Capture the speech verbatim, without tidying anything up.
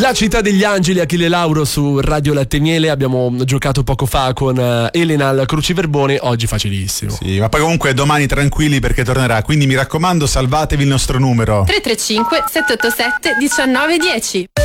La città degli angeli, Achille Lauro su Radio Latte e Miele. Abbiamo giocato poco fa con uh, Elena al Cruciverbone. Oggi facilissimo. Sì, ma poi comunque domani tranquilli perché tornerà. Quindi mi raccomando, salvatevi il nostro numero tre tre cinque sette otto sette uno nove uno zero.